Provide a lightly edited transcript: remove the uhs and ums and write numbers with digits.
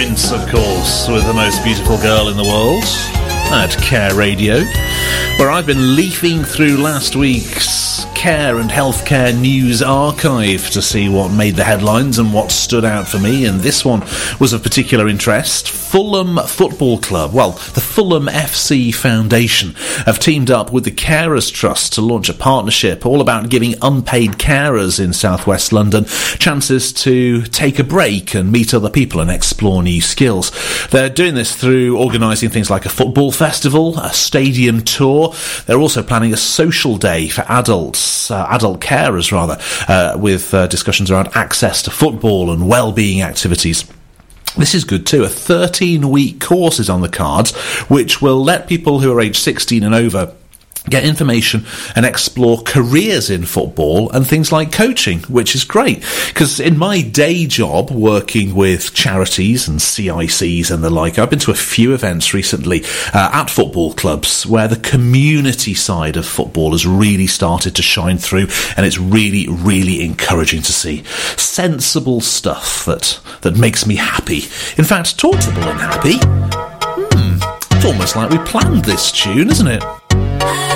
Prince, of course, with the most beautiful girl in the world at Care Radio, where I've been leafing through last week's care and healthcare news archive to see what made the headlines and what stood out for me, and this one was of particular interest. Fulham Football Club, well, the Fulham FC Foundation, have teamed up with the Carers Trust to launch a partnership all about giving unpaid carers in southwest London chances to take a break and meet other people and explore new skills. They're doing this through organising things like a football festival, a stadium tour. They're also planning a social day for adults, adult carers rather, with discussions around access to football and well-being activities. This is good too. A 13-week course is on the cards, which will let people who are aged 16 and over get information and explore careers in football and things like coaching, which is great. Because in my day job, working with charities and CICs and the like, I've been to a few events recently at football clubs where the community side of football has really started to shine through, and it's really, really encouraging to see. Sensible stuff that makes me happy. In fact, talkable and happy. It's almost like we planned this tune, isn't it?